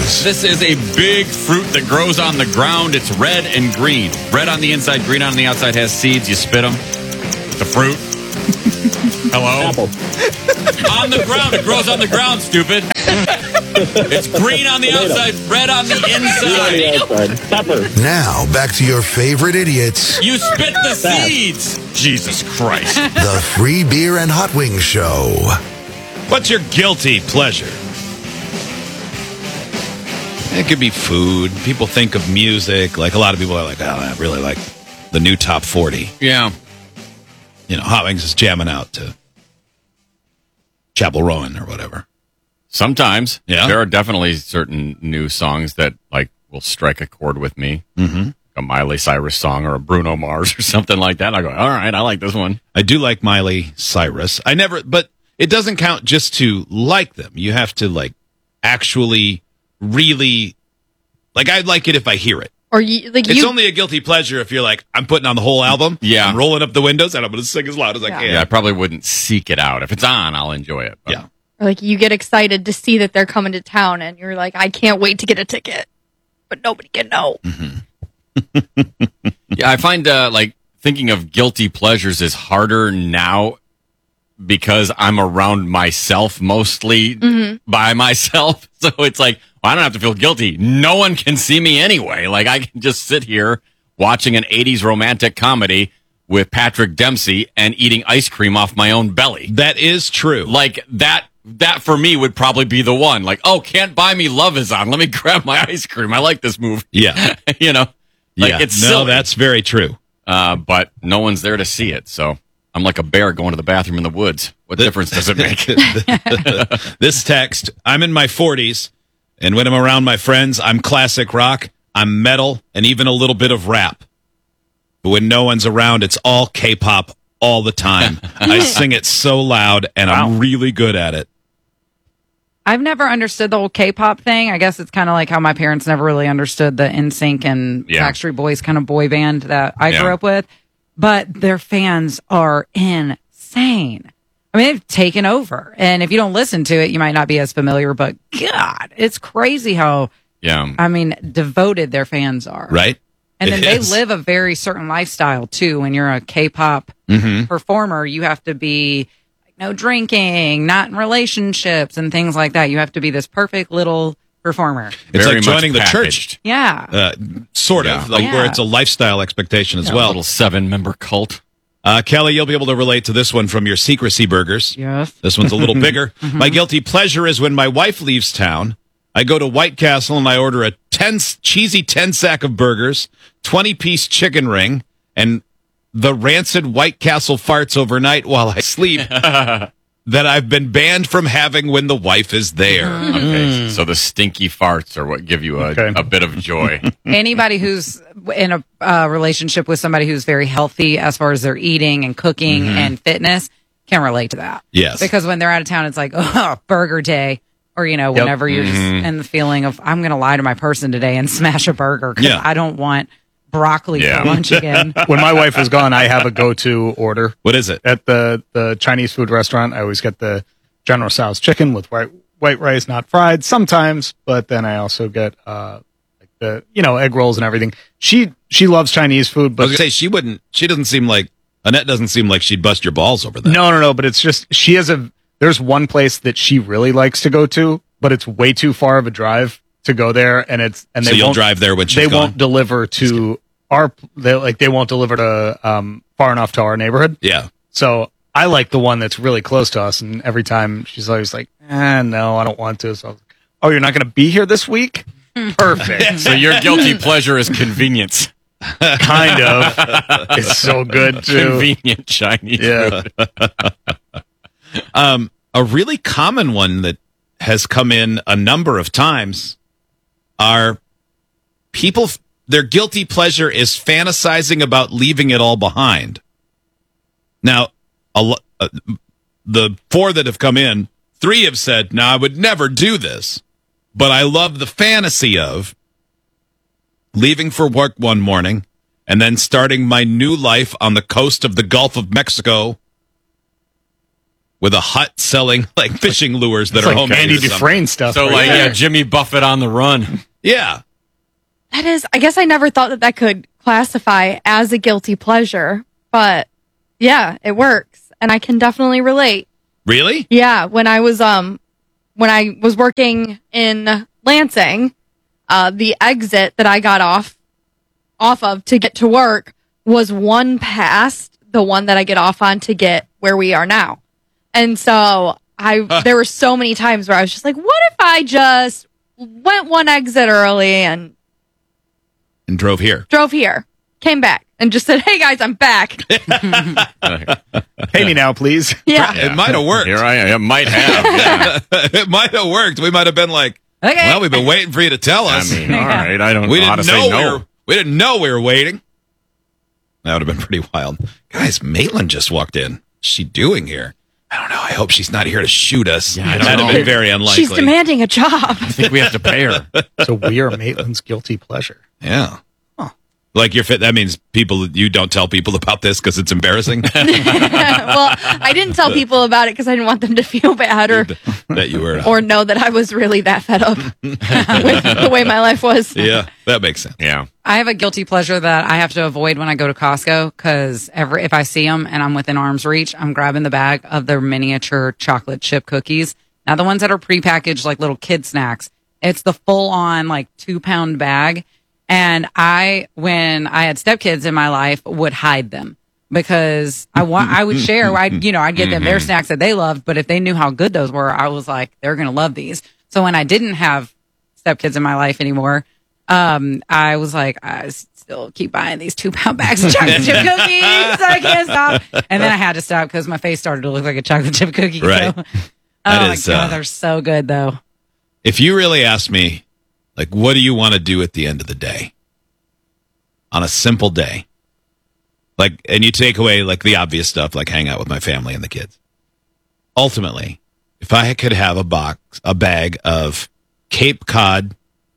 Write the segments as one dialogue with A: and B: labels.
A: news.
B: This is a big fruit that grows on the ground. It's red and green. Red on the inside, green on the outside, has seeds. You spit them. It's a fruit. Hello?
C: Apple.
B: On the ground. It grows on the ground, stupid. It's green on the outside, red on the inside.
C: Pepper.
A: Now, back to your favorite idiots,
B: You spit the seeds. Jesus Christ.
A: the Free Beer and Hot Wings Show.
D: What's your guilty pleasure? It could be food. People think of music. Like a lot of people are like, oh, I really like the new top 40.
B: Yeah.
D: You know, Hot Wings is jamming out to Chapel Rowan or whatever.
B: Sometimes.
D: Yeah.
B: There are definitely certain new songs that like will strike a chord with me.
D: Mm-hmm.
B: A Miley Cyrus song or a Bruno Mars or something like that. I go, all right, I like this one.
D: I do like Miley Cyrus. But it doesn't count just to like them. You have to like actually really like. I'd like it if I hear it.
E: Or you like
D: It's
E: you
D: only a guilty pleasure if you're like, I'm putting on the whole album.
B: Yeah.
D: I'm rolling up the windows and I'm going to sing as loud as I
E: Yeah.
D: can.
B: Yeah, I probably wouldn't seek it out. If it's on, I'll enjoy it. But
D: Yeah.
E: like you get excited to see that they're coming to town and you're like, I can't wait to get a ticket. But nobody can know.
B: Yeah, I find like thinking of guilty pleasures is harder now because I'm around myself mostly by myself. So it's like, well, I don't have to feel guilty. No one can see me anyway. Like I can just sit here watching an 80s romantic comedy with Patrick Dempsey and eating ice cream off my own belly.
D: That is true.
B: Like that for me would probably be the one. Like, oh, Can't Buy Me Love is on. Let me grab my ice cream. I like this movie.
D: Yeah.
B: You know? Like
D: yeah.
B: it's
D: no,
B: silly.
D: that's very true.
B: But no one's there to see it. So I'm like a bear going to the bathroom in the woods. What difference does it make?
D: This text, I'm in my 40s, and when I'm around my friends, I'm classic rock, I'm metal, and even a little bit of rap. But when no one's around, it's all K-pop all the time. I sing it so loud, and I'm really good at it.
F: I've never understood the whole K-pop thing. I guess it's kind of like how my parents never really understood the NSYNC and
B: Yeah.
F: Backstreet Boys kind of boy band that I grew
B: Yeah.
F: up with. But their fans are insane. I mean, they've taken over. And if you don't listen to it, you might not be as familiar. But God, it's crazy how,
B: Yeah.
F: I mean, devoted their fans are.
D: Right?
F: And then
D: It
F: they
D: is.
F: live a very certain lifestyle too. When you're a K-pop performer, you have to be like, no drinking, not in relationships and things like that. You have to be this perfect little performer.
D: It's
B: Very
D: like
B: much
D: joining the church,
B: packaged.
F: Yeah.
D: sort
B: Yeah.
D: of, like
F: Yeah.
D: where it's a lifestyle expectation as
B: A
D: well.
B: little 7-member cult.
D: Kelly, you'll be able to relate to this one from your Secrecy Burgers.
F: Yes.
D: This one's a little bigger. My guilty pleasure is when my wife leaves town. I go to White Castle and I order a cheesy 10 sack of burgers, 20-piece chicken ring, and the rancid White Castle farts overnight while I sleep that I've been banned from having when the wife is there.
B: Okay. So the stinky farts are what give you a bit of joy.
F: Anybody who's in a relationship with somebody who's very healthy as far as their eating and cooking and fitness can relate to that.
D: Yes.
F: Because when they're out of town, it's like, oh, burger day. Or, you know, whenever you're just in the feeling of, I'm going to lie to my person today and smash a burger because
D: Yeah.
F: I don't want broccoli
B: Yeah.
F: for lunch again.
C: When my wife is gone, I have a go-to order
D: What is it?
C: at the Chinese food restaurant. I always get the General Tso's chicken with white rice, not fried sometimes, but then I also get like the egg rolls and everything. She loves Chinese food,
D: I
C: but
D: was going to say, Annette doesn't seem like she'd bust your balls over that.
C: no, but it's just there's one place that she really likes to go to, but it's way too far of a drive to go there, and
D: So
C: they
D: you'll
C: won't
D: drive there when she's
C: they
D: gone?
C: won't deliver to they won't deliver to far enough to our neighborhood.
D: Yeah.
C: So I like the one that's really close to us, and every time she's always like, no, I don't want to. So I was like, oh, you're not going to be here this week? Perfect.
B: So your guilty pleasure is convenience.
C: Kind of. It's so good too.
B: Convenient Chinese
C: Yeah.
B: food.
D: A really common one that has come in a number of times are people, their guilty pleasure is fantasizing about leaving it all behind. Now, the 4 that have come in, 3 have said, no, I would never do this, but I love the fantasy of leaving for work one morning and then starting my new life on the coast of the Gulf of Mexico with a hut selling like fishing lures that
C: It's
D: are
C: like
D: homemade.
C: Andy
D: or something.
C: Dufresne stuff.
B: So
C: right
B: like,
C: there.
B: yeah, Jimmy Buffett on the run.
D: Yeah.
E: That is, I guess I never thought that could classify as a guilty pleasure, but yeah, it works. And I can definitely relate.
D: Really?
E: Yeah. When I was working in Lansing, the exit that I got off of to get to work was one past the one that I get off on to get where we are now. And so there were so many times where I was just like, what if I just went one exit early and
D: drove here.
E: drove here, came back, and just said, hey guys, I'm back.
C: Pay me now, please.
E: Yeah.
D: It might have worked.
B: Here I am. It might have. Yeah.
D: It might have worked. We might have been like,
F: Okay.
D: well, we've been waiting for you to tell
B: I
D: us.
B: mean, all right. I don't
D: we
B: know how to
D: didn't
B: say
D: know
B: no.
D: we didn't know we were waiting. That would have been pretty wild. Guys, Maitland just walked in. What's she doing here? I don't know. I hope she's not here to shoot us.
B: Yeah, I don't
D: That'd have
B: know.
D: been very unlikely.
E: She's demanding a job.
B: I think we have to pay her.
C: So we are Maitland's guilty pleasure.
D: Yeah. Like you're fit. That means you don't tell people about this because it's embarrassing.
E: Well, I didn't tell people about it because I didn't want them to feel bad
D: that you were.
E: or know that I was really that fed up with the way my life was.
D: Yeah, that makes sense.
B: Yeah.
F: I have a guilty pleasure that I have to avoid when I go to Costco because if I see them and I'm within arm's reach, I'm grabbing the bag of their miniature chocolate chip cookies. Now, the ones that are prepackaged like little kid snacks, it's the full on like 2-pound bag. And when I had stepkids in my life, would hide them because I would share. I'd get them their snacks that they loved, but if they knew how good those were, I was like, they're gonna love these. So when I didn't have stepkids in my life anymore, I was like, I still keep buying these 2-pound bags of chocolate chip cookies. I can't stop. And then I had to stop because my face started to look like a chocolate chip cookie.
D: Right.
F: So,
D: That
F: oh my
D: is,
F: god, they're so good though.
D: If you really ask me, like, what do you want to do at the end of the day? On a simple day. Like, and you take away, like, the obvious stuff, like hang out with my family and the kids. Ultimately, if I could have a bag of Cape Cod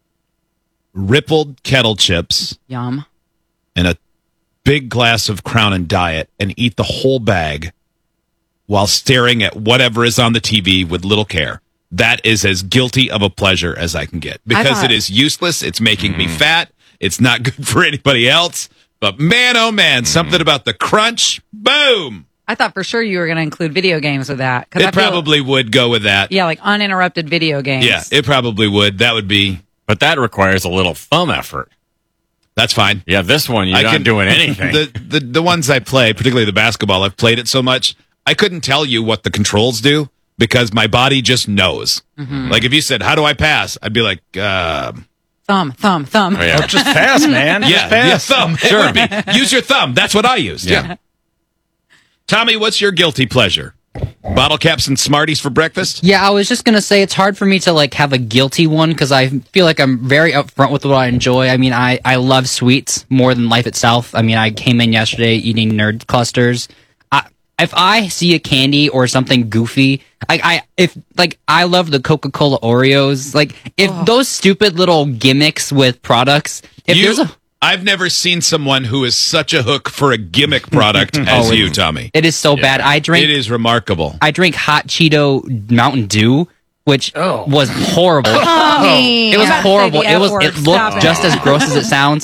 D: rippled kettle chips
F: Yum.
D: and a big glass of Crown and Diet and eat the whole bag while staring at whatever is on the TV with little care. That is as guilty of a pleasure as I can get because it is useless. It's making me fat. It's not good for anybody else. But man, oh man, something about the crunch. Boom.
F: I thought for sure you were going to include video games with that. 'cause I
D: It
F: feel-
D: probably would go with that.
F: yeah, like uninterrupted video games.
D: Yeah, it probably would. That would be,
B: But that requires a little thumb effort.
D: that's fine.
B: Yeah, this one, you're
D: I
B: not
D: can-
B: doing anything.
D: The ones I play, particularly the basketball, I've played it so much, I couldn't tell you what the controls do because my body just knows. Like if you said, how do I pass? I'd be like,
F: Thumb.
B: Oh, yeah.
C: Just pass, man. Just
D: yeah,
C: pass.
D: thumb. It would be. Use your thumb. That's what I used. Yeah. Tommy, what's your guilty pleasure? Bottle caps and Smarties for breakfast?
G: Yeah, I was just gonna say it's hard for me to like have a guilty one because I feel like I'm very upfront with what I enjoy. I mean, I love sweets more than life itself. I mean, I came in yesterday eating Nerd Clusters. If I see a candy or something goofy, I love the Coca-Cola Oreos. Like if those stupid little gimmicks with products,
D: I've never seen someone who is such a hook for a gimmick product as you, Tommy.
G: it is so bad.
D: It is remarkable.
G: I drink hot Cheeto Mountain Dew, which was horrible.
E: Tommy.
G: It was horrible.
F: Say the F word.
G: It
F: Stop
G: looked
F: it.
G: just as gross as it sounds.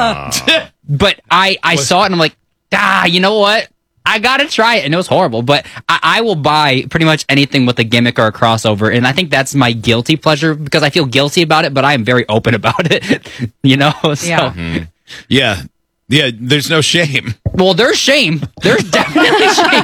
G: But I saw it and I'm like, you know what? I gotta try it, and it was horrible. But I will buy pretty much anything with a gimmick or a crossover, and I think that's my guilty pleasure because I feel guilty about it, but I am very open about it. You know? So,
F: Yeah.
D: Yeah. Yeah, there's no shame.
G: well, there's shame. There's definitely shame.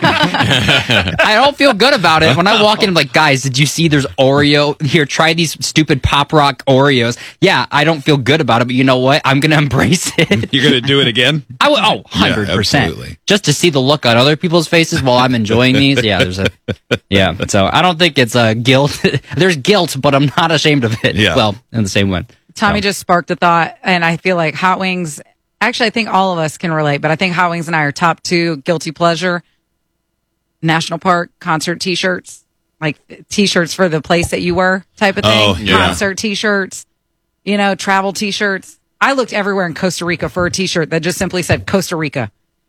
G: I don't feel good about it. When I walk in, I'm like, guys, did you see there's Oreo? Here, try these stupid Pop Rock Oreos. Yeah, I don't feel good about it, but you know what? I'm going to embrace it.
D: You're going to do it again?
G: I would, 100%.
D: absolutely.
G: Just to see the look on other people's faces while I'm enjoying these. Yeah, so I don't think it's guilt. There's guilt, but I'm not ashamed of it.
D: Yeah.
G: Well, in the same way.
F: Tommy just sparked a thought, and I feel like Hot Wings. Actually, I think all of us can relate, but I think Hot Wings and I are top 2 guilty pleasure. National Park concert T-shirts, like T-shirts for the place that you were, type of thing.
D: Oh, yeah.
F: Concert T-shirts, travel T-shirts. I looked everywhere in Costa Rica for a T-shirt that just simply said Costa Rica,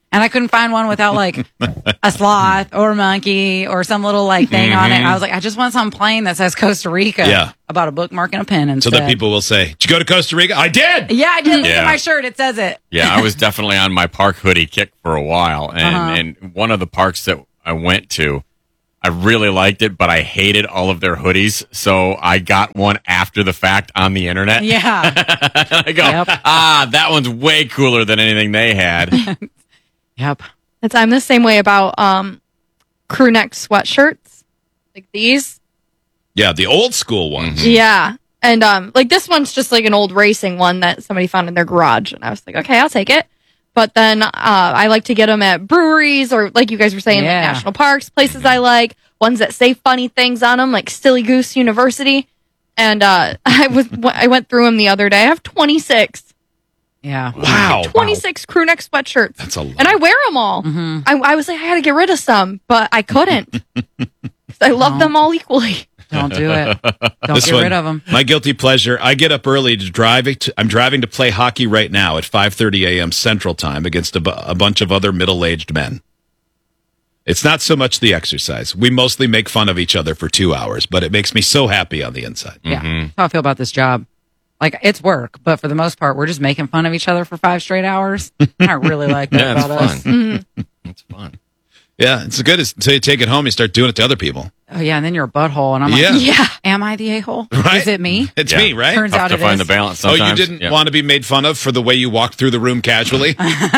F: And I couldn't find one without like a sloth or a monkey or some little like thing on it. I was like, I just want some plain that says Costa Rica.
D: Yeah.
F: About a bookmark and a pen
D: So
F: instead.
D: that people will say, "Did you go to Costa Rica?" I did.
F: Yeah, I did. Look
B: Yeah.
F: at my shirt. It says it.
B: Yeah, I was definitely on my park hoodie kick for a while. And one of the parks that I went to, I really liked it, but I hated all of their hoodies. So I got one after the fact on the internet.
F: Yeah.
B: I go,
F: Yep.
B: that one's way cooler than anything they had.
F: Yep.
E: I'm the same way about crew neck sweatshirts, like these.
D: Yeah, the old school ones.
E: Yeah. And like this one's just like an old racing one that somebody found in their garage. And I was like, okay, I'll take it. But then I like to get them at breweries or like you guys were saying,
F: Yeah.
E: like national parks, places I like, ones that say funny things on them, like Silly Goose University. And I went through them the other day. I have 26.
F: Yeah.
D: Wow.
E: 26 crew neck sweatshirts.
D: That's a lot.
E: And I wear them all. I was like, I had to get rid of some, but I couldn't. 'Cause I love them all equally.
F: Don't do it. Don't
D: This
F: get
D: one,
F: rid of them.
D: My guilty pleasure. I get up early to drive. I'm driving to play hockey right now at 5:30 a.m. Central Time against a bunch of other middle-aged men. It's not so much the exercise. We mostly make fun of each other for 2 hours, but it makes me so happy on the inside.
F: Yeah. That's how I feel about this job. Like, it's work, but for the most part, we're just making fun of each other for 5 straight hours. I really like that
B: Yeah, it's
F: about us.
B: fun. It's fun.
D: Yeah, it's good until you take it home, you start doing it to other people.
F: Oh, yeah. And then you're a butthole. And I'm like,
D: Yeah.
E: Yeah.
F: am I the a-hole?
D: Right.
F: Is it me?
D: It's
B: Yeah.
D: me, right?
F: Turns
B: Tough
F: out
B: to
F: it
B: find
F: is.
B: the balance
D: Oh,
B: sometimes.
D: you didn't
B: Yeah.
D: want to be made fun of for the way you walked through the room casually?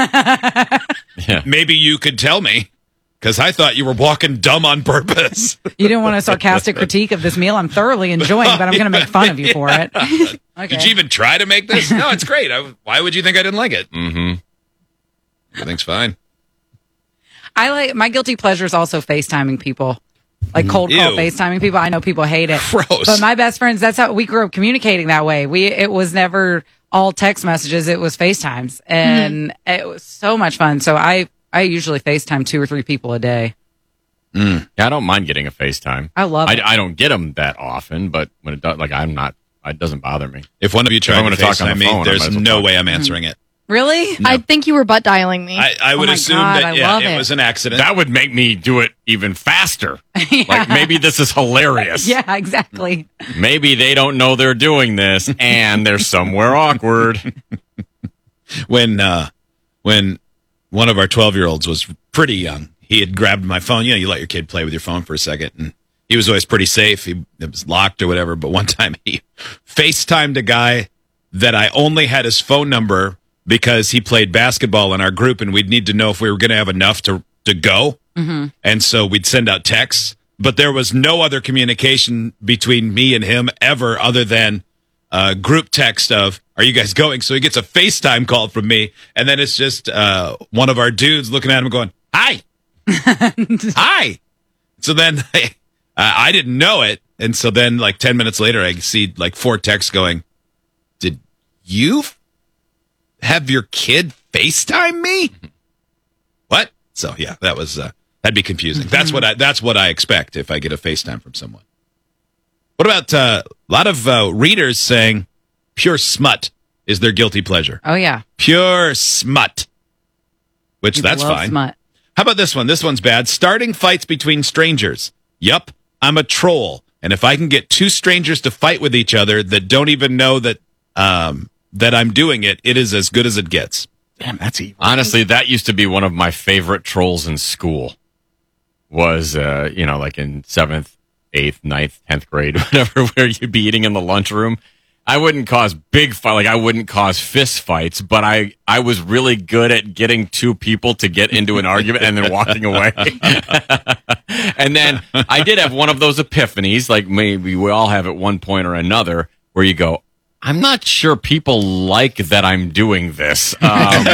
B: Yeah.
D: Maybe you could tell me, because I thought you were walking dumb on purpose.
F: You didn't want a sarcastic critique of this meal I'm thoroughly enjoying, but I'm going to make fun of you for it. Okay.
D: Did you even try to make this? No, it's great. Why would you think I didn't like it?
B: Mm-hmm.
D: Everything's fine.
F: I like my guilty pleasure is also FaceTiming people, like cold call
D: Ew.
F: FaceTiming people. I know people hate it,
D: Gross.
F: but my best friends, that's how we grew up communicating that way. It was never all text messages; it was FaceTimes, and it was so much fun. So I usually FaceTime 2 or 3 people a day.
B: Yeah, I don't mind getting a FaceTime.
F: I love it.
B: I don't get them that often, but when it does, like it doesn't bother me.
D: If one of you
B: I'm
D: tried
B: gonna
D: to
B: talk on
D: FaceTime
B: the
D: me,
B: phone, I might
D: there's
B: as well
D: no
B: talk.
D: way I'm answering it.
F: Really?
D: No.
E: I think you were butt dialing me.
D: I would
F: my
D: assume
F: God,
D: that
F: I love
D: it
F: it.
D: was an accident.
B: That would make me do it even faster. Like maybe this is hilarious.
F: Yeah, exactly.
B: Maybe they don't know they're doing this and they're somewhere awkward.
D: when one of our 12-year-olds was pretty young, he had grabbed my phone. You know, you let your kid play with your phone for a second, and he was always pretty safe. It was locked or whatever. But one time he FaceTimed a guy that I only had his phone number because he played basketball in our group, and we'd need to know if we were going to have enough to go. Mm-hmm. And so we'd send out texts. But there was no other communication between me and him ever other than a group text of, "Are you guys going?" So he gets a FaceTime call from me, and then it's just one of our dudes looking at him going, "Hi." Hi. So then I didn't know it. And so then like 10 minutes later, I see like 4 texts going, "Did you have your kid FaceTime me?" What? So yeah, that'd be confusing. That's what I expect if I get a FaceTime from someone. What about a lot of readers saying pure smut is their guilty pleasure?
F: Oh yeah,
D: Pure smut. Which
F: People
D: that's
F: love
D: fine.
F: Smut.
D: How about this one? This one's bad. Starting fights between strangers. Yup, I'm a troll. And if I can get 2 strangers to fight with each other that don't even know that that I'm doing it, it is as good as it gets.
C: Damn, that's evil.
B: Honestly, that used to be one of my favorite trolls in school. Was like in 7th, 8th, 9th, 10th grade, whatever, where you'd be eating in the lunchroom. I wouldn't cause big fight, like I wouldn't cause fist fights, but I was really good at getting 2 people to get into an argument and then walking away. And then I did have one of those epiphanies, like maybe we all have at one point or another, where you go, I'm not sure people like that I'm doing this.
C: You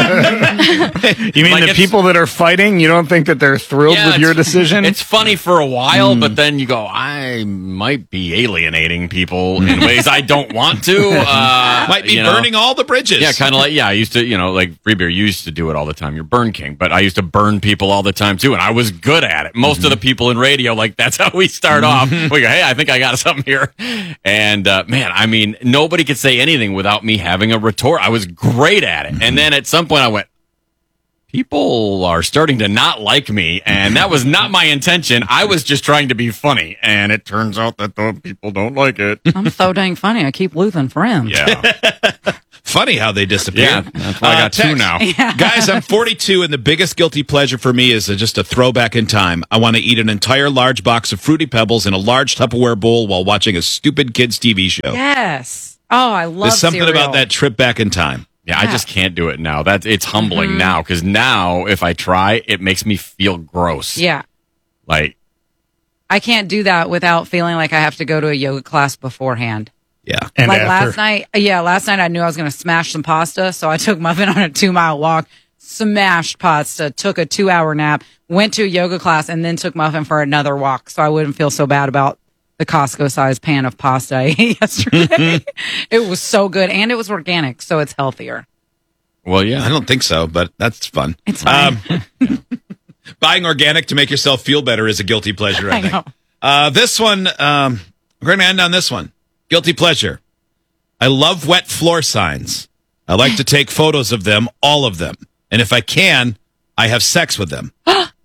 C: mean
B: Like
C: the
B: it's-
C: people that are fighting? You don't think that they're thrilled
B: Yeah,
C: with your
B: it's-
C: decision?
B: It's funny for a while, but then you go, I might be alienating people in ways I don't want to.
D: Might be burning all the bridges.
B: Yeah, kind of like, I used to, like Free Beer, you used to do it all the time. You're Burn King, but I used to burn people all the time too, and I was good at it. Most of the people in radio, like, that's how we start off. We go, hey, I think I got something here. And man, I mean, nobody could say anything without me having a retort. I was great at it. And then at some point I went, people are starting to not like me, and that was not my intention. I was just trying to be funny, and it turns out that the people don't like it.
F: I'm so dang funny. I keep losing friends.
B: Yeah.
D: Funny how they disappear.
B: Yeah, that's why I got 2
D: text.
B: now.
D: Guys, I'm 42, and the biggest guilty pleasure for me is just a throwback in time. I want to eat an entire large box of Fruity Pebbles in a large Tupperware bowl while watching a stupid kids' TV show.
F: Yes. Oh, I love
D: There's something
F: cereal.
D: about that trip back in time.
B: Yeah, I just can't do it now. It's humbling now, because now if I try, it makes me feel gross.
F: Yeah.
B: Like,
F: I can't do that without feeling like I have to go to a yoga class beforehand.
D: Yeah.
C: And
F: Like
C: after.
F: last night I knew I was going to smash some pasta, so I took Muffin on a 2-mile walk, smashed pasta, took a 2-hour nap, went to a yoga class, and then took Muffin for another walk, so I wouldn't feel so bad about the Costco-sized pan of pasta I ate yesterday. It was so good, and it was organic, so it's healthier.
B: well,
D: I
B: yeah.
D: don't think so, but that's fun.
F: It's fine.
D: Buying organic to make yourself feel better is a guilty pleasure, I
F: I
D: think.
F: know.
D: This one, we're going to end on this one. Guilty pleasure. I love wet floor signs. I like to take photos of them, all of them. And if I can, I have sex with them.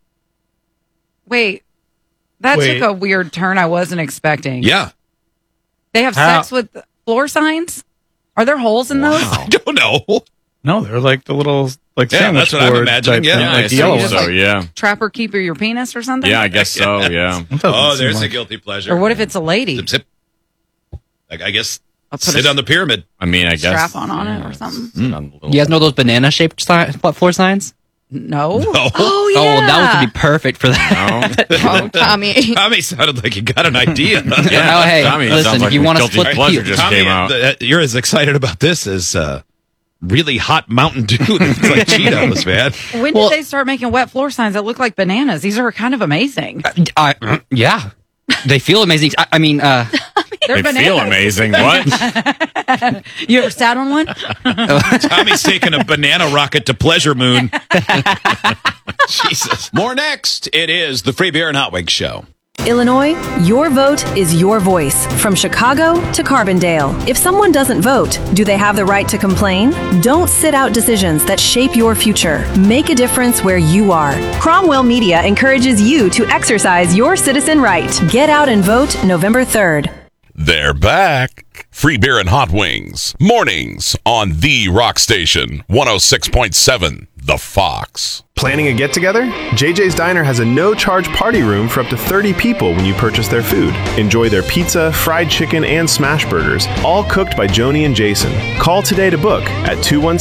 F: Wait, that
C: Wait.
F: took a weird turn I wasn't expecting.
D: Yeah.
F: They have
C: How?
F: sex with floor signs? Are there holes in those?
D: I don't know.
C: No, they're like the little like
D: Yeah,
C: sandwich
D: that's what I'm
C: board
D: imagining,
C: type
D: yeah.
C: thing,
B: Yeah,
C: like
B: I
C: the yellow
B: assume
C: one.
B: so, yeah.
F: Trapper keeper your penis or something?
B: Yeah, I guess so, yeah.
C: It doesn't
D: Oh,
C: seem
D: there's a
C: like-
D: guilty pleasure.
F: Or what if it's a lady?
D: Zip, zip. Like, I guess
F: I'll put
D: sit
F: a
D: on the pyramid.
B: I mean, I guess.
F: strap on it or something.
B: Sit on the little-
G: You guys know those banana-shaped floor signs?
F: No.
D: No.
F: Oh, yeah.
G: Oh, well, that would be perfect for that.
B: No?
E: Oh, Tommy.
D: Tommy sounded like you got an idea.
B: Yeah,
G: Oh, hey,
B: Tommy, it
G: listen,
B: sounds
G: if
B: like
G: you
B: a
G: want to
B: guilty
G: split the
B: pleasure
G: cube.
B: just came out.
D: You're as excited about this as really hot Mountain Dew that's like Cheetos, man.
F: When did they start making wet floor signs that look like bananas? These are kind of amazing.
G: Yeah. They feel amazing. I mean,
F: They're
B: They
F: bananas.
B: feel amazing. What?
F: You ever sat on one?
D: Tommy's taking a banana rocket to Pleasure Moon. Jesus. More next. It is the Free Beer and Hot Wings Show.
H: Illinois, your vote is your voice. From Chicago to Carbondale. If someone doesn't vote, do they have the right to complain? Don't sit out decisions that shape your future. Make a difference where you are. Cromwell Media encourages you to exercise your citizen right. Get out and vote November 3rd.
I: They're back. Free Beer and Hot Wings. Mornings on The Rock Station, 106.7 The Fox.
J: Planning a get-together? JJ's Diner has a no-charge party room for up to 30 people when you purchase their food. Enjoy their pizza, fried chicken, and smash burgers, all cooked by Joni and Jason. Call today to book at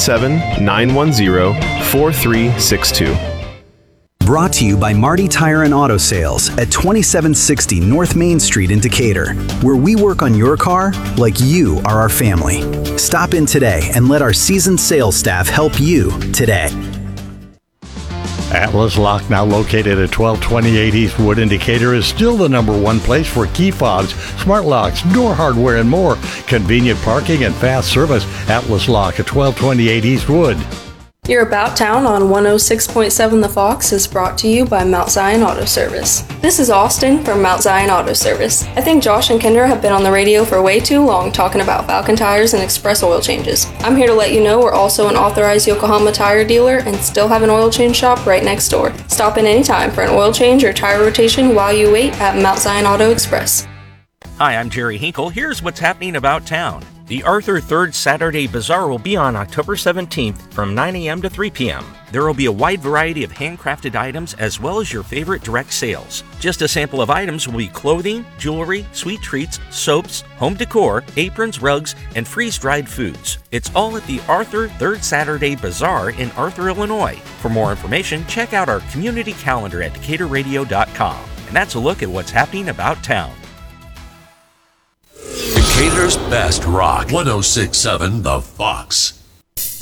J: 217-910-4362.
K: Brought to you by Marty Tire and Auto Sales at 2760 North Main Street in Decatur, where we work on your car like you are our family. Stop in today and let our seasoned sales staff help you today.
L: Atlas Lock, now located at 1228 Eastwood in Decatur, is still the #1 place for key fobs, smart locks, door hardware, and more. Convenient parking and fast service. Atlas Lock at 1228 Eastwood.
M: Your About Town on 106.7 The Fox is brought to you by Mount Zion Auto Service. This is Austin from Mount Zion Auto Service. I think Josh and Kendra have been on the radio for way too long talking about Falcon tires and express oil changes. I'm here to let you know we're also an authorized Yokohama tire dealer and still have an oil change shop right next door. Stop in anytime for an oil change or tire rotation while you wait at Mount Zion Auto Express.
N: Hi, I'm Jerry Hinkle. Here's what's happening about town. The Arthur Third Saturday Bazaar will be on October 17th from 9 a.m. to 3 p.m. There will be a wide variety of handcrafted items as well as your favorite direct sales. Just a sample of items will be clothing, jewelry, sweet treats, soaps, home decor, aprons, rugs, and freeze-dried foods. It's all at the Arthur Third Saturday Bazaar in Arthur, Illinois. For more information, check out our community calendar at DecaturRadio.com. And that's a look at what's happening about town.
O: Decatur's best rock, 106.7 The Fox.